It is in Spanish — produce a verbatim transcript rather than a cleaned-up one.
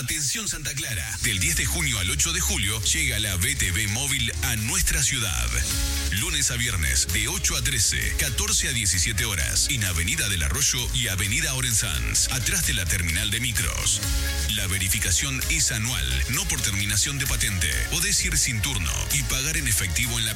Atención Santa Clara, del diez de junio al ocho de julio llega la B T V móvil a nuestra ciudad. Lunes a viernes de ocho a trece, catorce a diecisiete horas en Avenida del Arroyo y Avenida Orensanz, atrás de la terminal de micros. La verificación es anual, no por terminación de patente. Podés ir sin turno y pagar en efectivo en la